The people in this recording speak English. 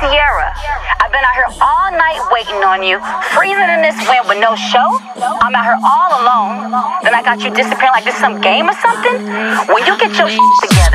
Sierra. I've been out here all night waiting on you, freezing in this wind with no show. I'm out here all alone. Then I got you disappearing like this some game or something. When you get your together.